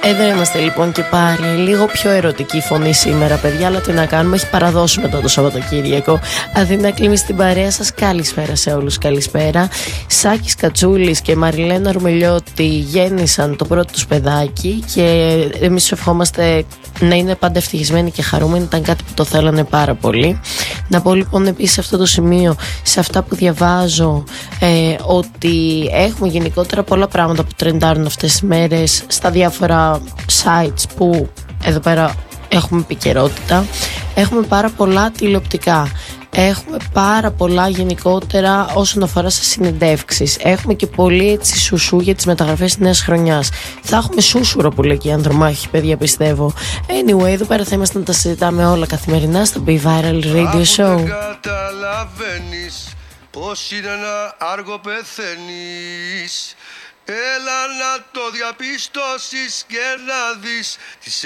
Εδώ είμαστε λοιπόν και πάλι. Λίγο πιο ερωτική φωνή σήμερα, παιδιά, αλλά τι να κάνουμε, έχει παραδώσει μετά το Σαββατοκύριακο. Αθήνα Κλίμη στην παρέα σας. Καλησπέρα σε όλους, καλησπέρα. Σάκης Κατσούλης και Μαριλένα Ρουμελιώτη γέννησαν το πρώτο τους παιδάκι και εμείς τους ευχόμαστε να είναι πάντα ευτυχισμένοι και χαρούμενοι. Ήταν κάτι που το θέλανε πάρα πολύ. Να πω λοιπόν επίσης σε αυτό το σημείο, σε αυτά που διαβάζω, ότι έχουμε γενικότερα πολλά πράγματα που τρεντάρουν αυτές τις μέρες στα διάφορα sites που εδώ πέρα έχουμε επικαιρότητα. Έχουμε πάρα πολλά τηλεοπτικά. Έχουμε πάρα πολλά γενικότερα όσον αφορά σε συνεντεύξεις. Έχουμε και πολύ έτσι σουσού για τις μεταγραφές της νέας χρονιάς. Θα έχουμε σούσουρο που λέει και η Ανδρομάχη, παιδιά, πιστεύω. Anyway, εδώ πέρα θα είμαστε να τα συζητάμε όλα καθημερινά στο Be Viral Radio Show. Δεν καταλαβαίνεις πως είναι να άργο πεθαίνεις. Έλα να το διαπιστώσεις και να δεις τις